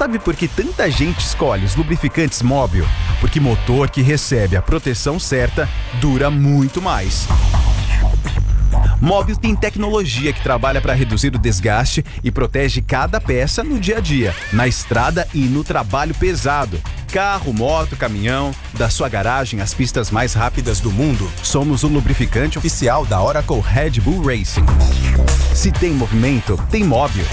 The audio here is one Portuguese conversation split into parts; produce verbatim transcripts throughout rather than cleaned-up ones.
sabe por que tanta gente escolhe os lubrificantes Mobil? Porque motor que recebe a proteção certa dura muito mais. Mobil tem tecnologia que trabalha para reduzir o desgaste e protege cada peça no dia a dia, na estrada e no trabalho pesado. Carro, moto, caminhão, da sua garagem às pistas mais rápidas do mundo, somos o lubrificante oficial da Oracle Red Bull Racing. Se tem movimento, tem Mobil.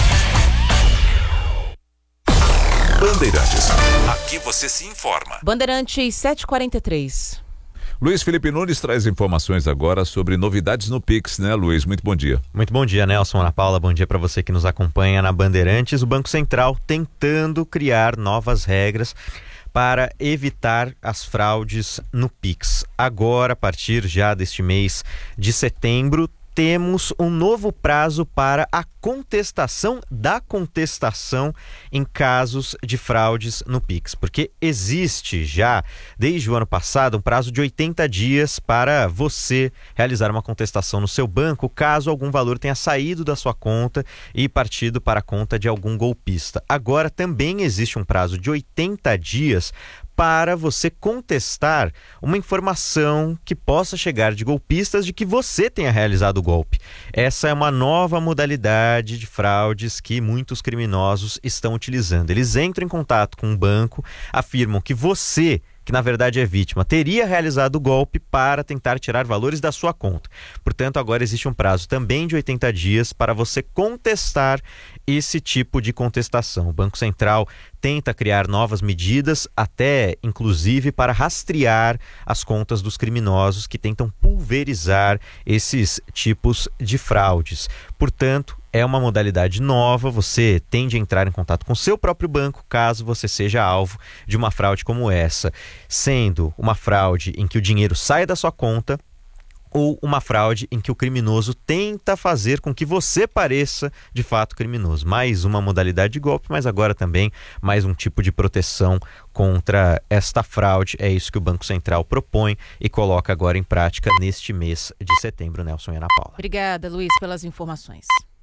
Bandeirantes, aqui você se informa. Bandeirantes sete e quarenta e três. Luiz Felipe Nunes traz informações agora sobre novidades no Pix, né, Luiz? Muito bom dia. Muito bom dia, Nelson, Ana Paula. Bom dia para você que nos acompanha na Bandeirantes. O Banco Central tentando criar novas regras para evitar as fraudes no Pix. Agora, a partir já deste mês de setembro, temos um novo prazo para a contestação da contestação em casos de fraudes no Pix, porque existe já, desde o ano passado, um prazo de oitenta dias para você realizar uma contestação no seu banco, caso algum valor tenha saído da sua conta e partido para a conta de algum golpista. Agora também existe um prazo de oitenta dias para você contestar uma informação que possa chegar de golpistas de que você tenha realizado o golpe. Essa é uma nova modalidade de fraudes que muitos criminosos estão utilizando. Eles entram em contato com um banco, afirmam que você, que na verdade é vítima, teria realizado o golpe para tentar tirar valores da sua conta. Portanto, agora existe um prazo também de oitenta dias para você contestar esse tipo de contestação. O Banco Central tenta criar novas medidas, até inclusive para rastrear as contas dos criminosos que tentam pulverizar esses tipos de fraudes. Portanto, é uma modalidade nova, você tende a entrar em contato com o seu próprio banco caso você seja alvo de uma fraude como essa, sendo uma fraude em que o dinheiro sai da sua conta ou uma fraude em que o criminoso tenta fazer com que você pareça de fato criminoso. Mais uma modalidade de golpe, mas agora também mais um tipo de proteção contra esta fraude. É isso que o Banco Central propõe e coloca agora em prática neste mês de setembro. Nelson e Ana Paula. Obrigada, Luiz, pelas informações.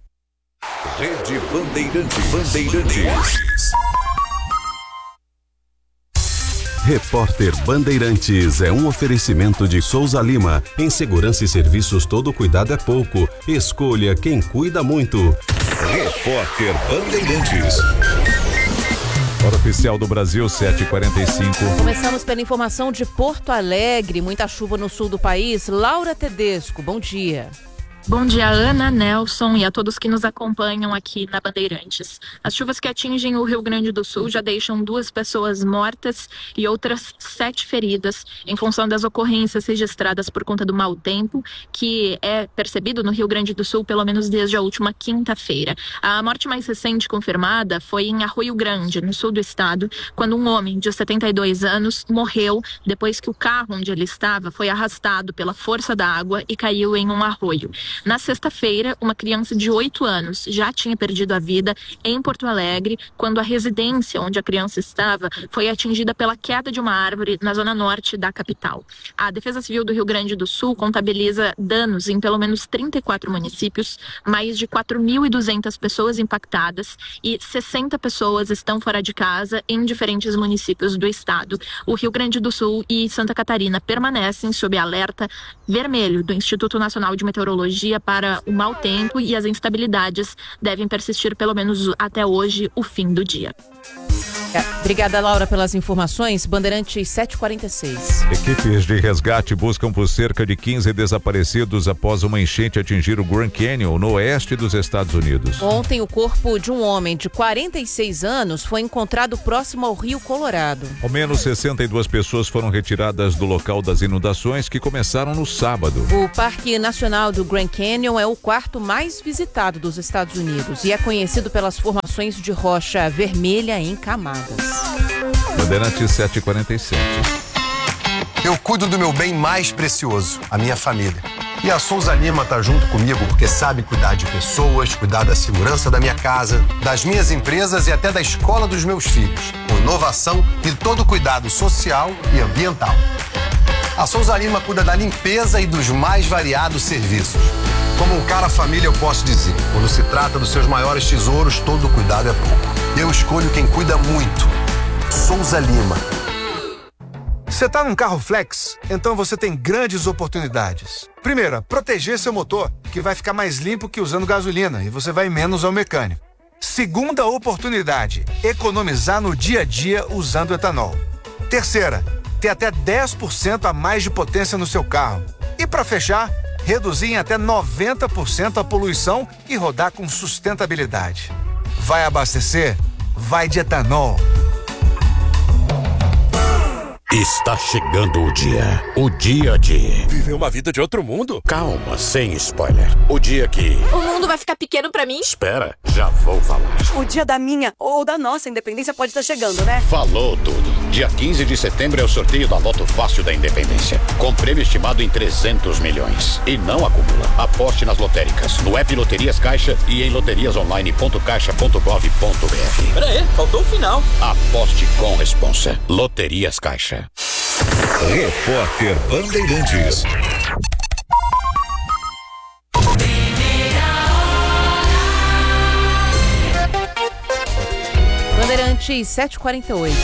Rede Bandeirantes. Bandeirantes. Repórter Bandeirantes é um oferecimento de Souza Lima. Em segurança e serviços, todo cuidado é pouco. Escolha quem cuida muito. Repórter Bandeirantes. Hora oficial do Brasil, sete e quarenta e cinco. Começamos pela informação de Porto Alegre. Muita chuva no sul do país. Laura Tedesco, bom dia. Bom dia, Ana, Nelson e a todos que nos acompanham aqui na Bandeirantes. As chuvas que atingem o Rio Grande do Sul já deixam duas pessoas mortas e outras sete feridas em função das ocorrências registradas por conta do mau tempo, que é percebido no Rio Grande do Sul pelo menos desde a última quinta-feira. A morte mais recente confirmada foi em Arroio Grande, no sul do estado, quando um homem de setenta e dois anos morreu depois que o carro onde ele estava foi arrastado pela força da água e caiu em um arroio. Na sexta-feira, uma criança de oito anos já tinha perdido a vida em Porto Alegre, quando a residência onde a criança estava foi atingida pela queda de uma árvore na zona norte da capital. A Defesa Civil do Rio Grande do Sul contabiliza danos em pelo menos trinta e quatro municípios, mais de quatro mil e duzentas pessoas impactadas e sessenta pessoas estão fora de casa em diferentes municípios do estado. O Rio Grande do Sul e Santa Catarina permanecem sob alerta vermelho do Instituto Nacional de Meteorologia para o mau tempo e as instabilidades devem persistir pelo menos até hoje, o fim do dia. Obrigada, Laura, pelas informações. Bandeirantes sete e quarenta e seis. Equipes de resgate buscam por cerca de quinze desaparecidos após uma enchente atingir o Grand Canyon, no oeste dos Estados Unidos. Ontem, o corpo de um homem de quarenta e seis anos foi encontrado próximo ao Rio Colorado. Ao menos sessenta e duas pessoas foram retiradas do local das inundações, que começaram no sábado. O Parque Nacional do Grand Canyon é o quarto mais visitado dos Estados Unidos e é conhecido pelas formações de rocha vermelha em camadas. Bandeirantes sete e quarenta e sete. Eu cuido do meu bem mais precioso, a minha família. E a Souza Lima tá junto comigo porque sabe cuidar de pessoas, cuidar da segurança da minha casa, das minhas empresas e até da escola dos meus filhos, com inovação e todo cuidado social e ambiental. A Souza Lima cuida da limpeza e dos mais variados serviços. Como um cara família, eu posso dizer, quando se trata dos seus maiores tesouros, todo cuidado é pouco. Eu escolho quem cuida muito. Souza Lima. Você tá num carro flex? Então você tem grandes oportunidades. Primeira, proteger seu motor, que vai ficar mais limpo que usando gasolina e você vai menos ao mecânico. Segunda oportunidade, economizar no dia a dia usando etanol. Terceira, ter até dez por cento a mais de potência no seu carro. E para fechar, reduzir em até noventa por cento a poluição e rodar com sustentabilidade. Vai abastecer? Vai de etanol. Está chegando o dia. O dia de... Viver uma vida de outro mundo? Calma, sem spoiler. O dia que... O mundo vai ficar pequeno pra mim? Espera, já vou falar. O dia da minha ou da nossa independência pode estar chegando, né? Falou tudo. Dia quinze de setembro é o sorteio da Loto Fácil da Independência. Com prêmio estimado em trezentos milhões. E não acumula. Aposte nas lotéricas, no app Loterias Caixa e em loterias online ponto caixa ponto gov ponto br. Pera aí, faltou o final. Aposte com responsa. Loterias Caixa. Repórter Bandeirantes. Bandeirantes sete e quarenta e oito.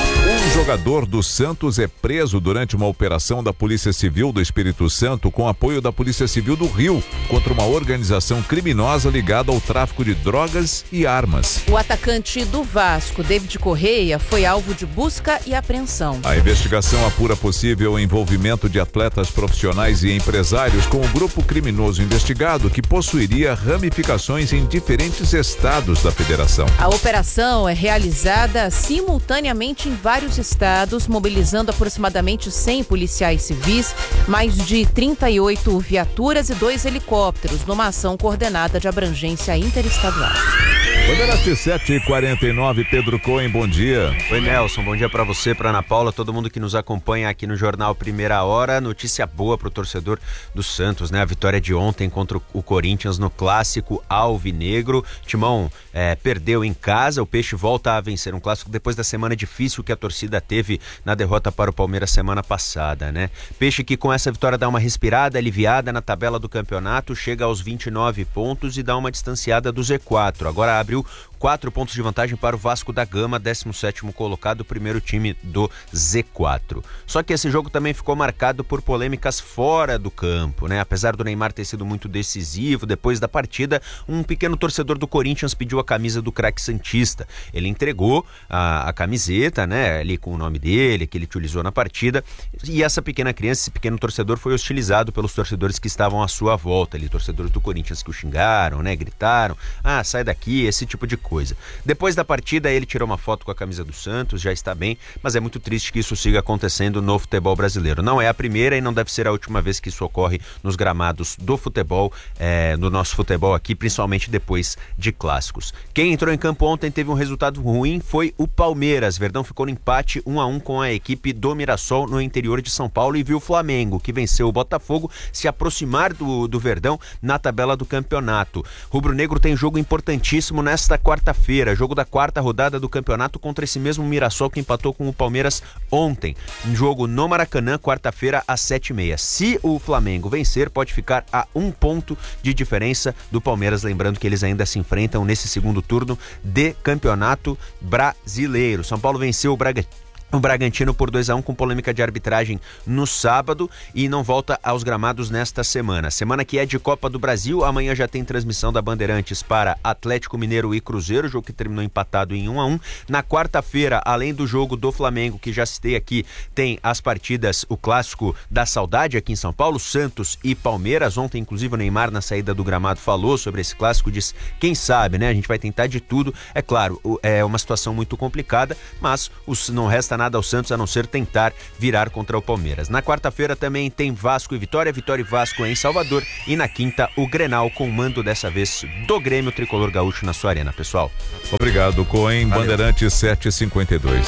Um jogador do Santos é preso durante uma operação da Polícia Civil do Espírito Santo com apoio da Polícia Civil do Rio contra uma organização criminosa ligada ao tráfico de drogas e armas. O atacante do Vasco, David Correia, foi alvo de busca e apreensão. A investigação apura possível envolvimento de atletas profissionais e empresários com o grupo criminoso investigado, que possuiria ramificações em diferentes estados da federação. A operação é realizada simultaneamente em vários estados, mobilizando aproximadamente cem policiais civis, mais de trinta e oito viaturas e dois helicópteros, numa ação coordenada de abrangência interestadual. Bandeirantes sete e quarenta e nove, Pedro Cohen, bom dia. Oi, Nelson, bom dia pra você, pra Ana Paula, todo mundo que nos acompanha aqui no Jornal Primeira Hora. Notícia boa pro torcedor do Santos, né? A vitória de ontem contra o Corinthians no clássico alvinegro. Timão é, perdeu em casa, o Peixe volta a vencer um clássico depois da semana difícil que a torcida teve na derrota para o Palmeiras semana passada, né? Peixe que com essa vitória dá uma respirada, aliviada na tabela do campeonato, chega aos vinte e nove pontos e dá uma distanciada do Z quatro. Agora abre quatro pontos de vantagem para o Vasco da Gama, décimo sétimo colocado, primeiro time do Z quatro. Só que esse jogo também ficou marcado por polêmicas fora do campo, né? Apesar do Neymar ter sido muito decisivo, depois da partida, um pequeno torcedor do Corinthians pediu a camisa do craque santista. Ele entregou a, a camiseta, né? Ali com o nome dele, que ele utilizou na partida, e essa pequena criança, esse pequeno torcedor foi hostilizado pelos torcedores que estavam à sua volta, ali, torcedores do Corinthians que o xingaram, né? Gritaram, ah, sai daqui, esse tipo de coisa. Depois da partida, ele tirou uma foto com a camisa do Santos, já está bem, mas é muito triste que isso siga acontecendo no futebol brasileiro. Não é a primeira e não deve ser a última vez que isso ocorre nos gramados do futebol, é, no nosso futebol aqui, principalmente depois de clássicos. Quem entrou em campo ontem teve um resultado ruim, foi o Palmeiras. Verdão ficou no empate um a um com a equipe do Mirassol no interior de São Paulo e viu o Flamengo, que venceu o Botafogo, se aproximar do, do Verdão na tabela do campeonato. Rubro-Negro tem jogo importantíssimo nesta quarta-feira, jogo da quarta rodada do campeonato contra esse mesmo Mirassol que empatou com o Palmeiras ontem. Um jogo no Maracanã, quarta-feira, às sete e meia. Se o Flamengo vencer, pode ficar a um ponto de diferença do Palmeiras, lembrando que eles ainda se enfrentam nesse segundo turno de campeonato brasileiro. São Paulo venceu o Bragantino. O Bragantino por dois a um com polêmica de arbitragem no sábado e não volta aos gramados nesta semana. Semana que é de Copa do Brasil, amanhã já tem transmissão da Bandeirantes para Atlético Mineiro e Cruzeiro, jogo que terminou empatado em um a um. Na quarta-feira, além do jogo do Flamengo, que já citei aqui, tem as partidas, o clássico da saudade aqui em São Paulo, Santos e Palmeiras. Ontem, inclusive, o Neymar, na saída do gramado, falou sobre esse clássico, disse, quem sabe, né? A gente vai tentar de tudo. É claro, é uma situação muito complicada, mas os, não resta nada nada ao Santos a não ser tentar virar contra o Palmeiras. Na quarta-feira também tem Vasco e Vitória, Vitória e Vasco em Salvador, e na quinta o Grenal com mando dessa vez do Grêmio Tricolor Gaúcho na sua arena, pessoal. Obrigado, Cohen. Bandeirantes sete e cinquenta e dois.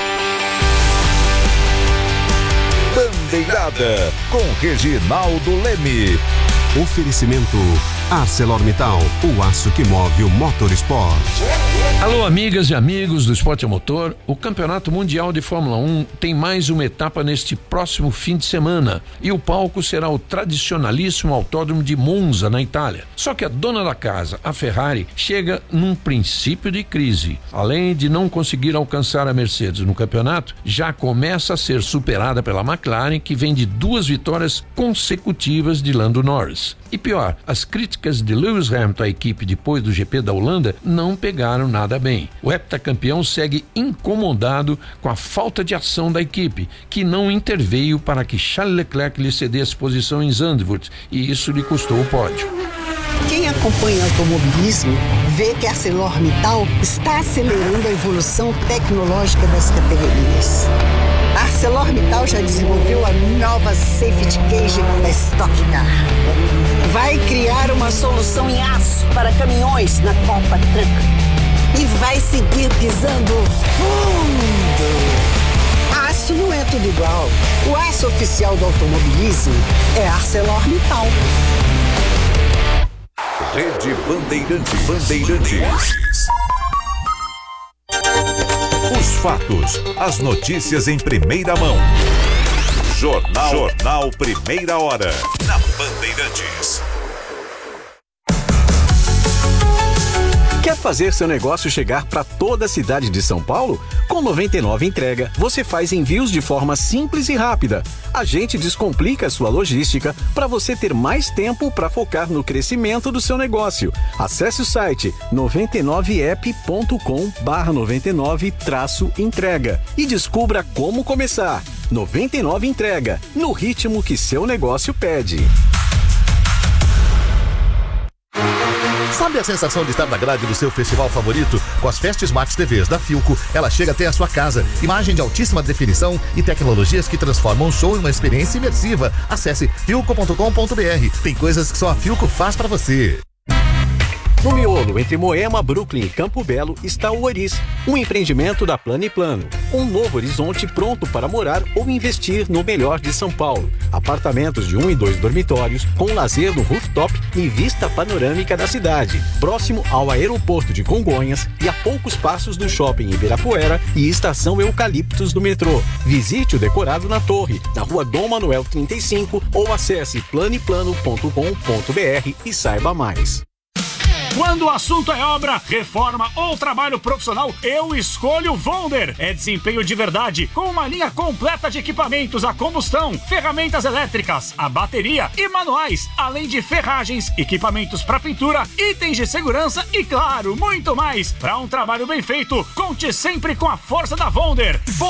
Bandeirada com Reginaldo Leme. Oferecimento ArcelorMittal, o aço que move o Motorsport. Alô, Alô, amigas e amigos do Esporte a Motor. O Campeonato Mundial de Fórmula um tem mais uma etapa neste próximo fim de semana e o palco será o tradicionalíssimo Autódromo de Monza, na Itália. Só que a dona da casa, a Ferrari, chega num princípio de crise. Além de não conseguir alcançar a Mercedes no campeonato, já começa a ser superada pela McLaren, que vem de duas vitórias consecutivas de Lando Norris. E pior, as críticas de Lewis Hamilton à equipe depois do G P da Holanda não pegaram nada bem. O heptacampeão segue incomodado com a falta de ação da equipe, que não interveio para que Charles Leclerc lhe cedesse posição em Zandvoort, e isso lhe custou o pódio. Quem acompanha automobilismo vê que a ArcelorMittal está acelerando a evolução tecnológica das categorias. A ArcelorMittal já desenvolveu a nova Safety Cage da Stock Car. Vai criar uma solução em aço para caminhões na Copa Truck. E vai seguir pisando fundo. Aço não é tudo igual. O aço oficial do automobilismo é ArcelorMittal. Rede Bandeirantes. Bandeirantes. Os fatos, as notícias em primeira mão. Jornal, Jornal Primeira Hora. Na Bandeirantes. Quer fazer seu negócio chegar para toda a cidade de São Paulo? Com noventa e nove Entrega, você faz envios de forma simples e rápida. A gente descomplica a sua logística para você ter mais tempo para focar no crescimento do seu negócio. Acesse o site noventa e nove app ponto com barra noventa e nove entrega e descubra como começar. noventa e nove Entrega, no ritmo que seu negócio pede. Sabe a sensação de estar na grade do seu festival favorito? Com as Fast Smart T Vs da Philco, ela chega até a sua casa. Imagem de altíssima definição e tecnologias que transformam o show em uma experiência imersiva. Acesse philco ponto com ponto br. Tem coisas que só a Philco faz pra você. No miolo entre Moema, Brooklyn e Campo Belo está o Oris, um empreendimento da Plano e Plano. Um novo horizonte pronto para morar ou investir no melhor de São Paulo. Apartamentos de um e dois dormitórios, com lazer no rooftop e vista panorâmica da cidade. Próximo ao aeroporto de Congonhas e a poucos passos do shopping Ibirapuera e estação Eucaliptos do metrô. Visite o decorado na Torre, na rua Dom Manuel trinta e cinco ou acesse plano e plano ponto com ponto br e saiba mais. Quando o assunto é obra, reforma ou trabalho profissional, eu escolho Wonder. É desempenho de verdade, com uma linha completa de equipamentos a combustão, ferramentas elétricas, a bateria e manuais, além de ferragens, equipamentos para pintura, itens de segurança e, claro, muito mais. Para um trabalho bem feito, conte sempre com a força da Wonder.